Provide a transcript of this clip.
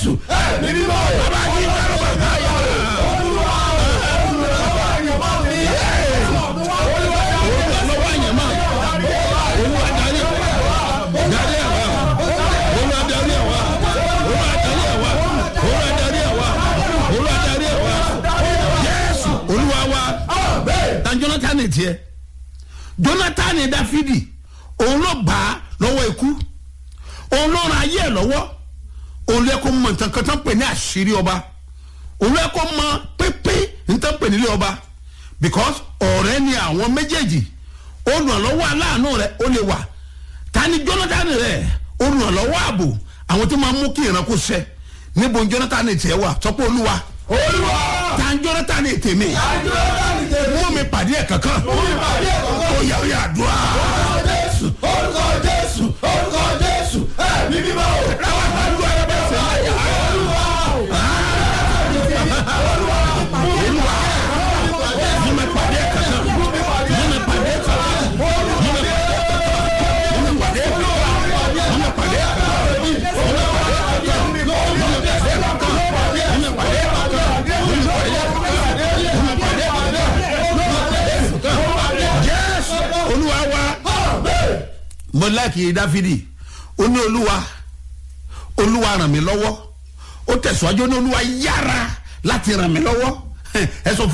Jésù. Bàbá yìí kárọ̀ bàbá yà. Jonathan tiẹ̀ Jonathan Dáfídì òun ló bá lọ́wọ́ ikú òun ló ran ayé ẹ̀ lọ́wọ́ òun lè kó mọ nǹkan kan tán pè ní àṣírí ọba òun lè kó mọ pépé nǹkan pè nílé ọba because ọ̀rẹ́ ni àwọn méjèèjì olùrànlọ́wọ́ aláàánú rẹ̀ ó lè wà tani Jonathan rẹ̀ olùrànlọ́wọ́ ààbò àwọn tó máa mú kí ìran kó ṣẹ níbo Jonathan tiẹ̀ wà sọ́pọ̀ olúwa tan Jonathan tèmi mú mi pàdé ẹ̀ kankan ó yà ó yà àdúrà. Orúkọ Jésù orúkọ Jésù ẹ̀mí mímọ́ làwọn àdúrà rẹ̀ bẹ̀rẹ̀ sí i. Olúwa mú mi pàdé ẹ̀ kankan mú mi pàdé ẹ̀ kankan mú mi pàdé ẹ̀ mo láàkì Dáfídì ó ní olúwa ràn mí lọ́wọ́ ó tẹ̀síwájú ní olúwa yára láti ràn mí lọ́wọ́ ẹ sọ fún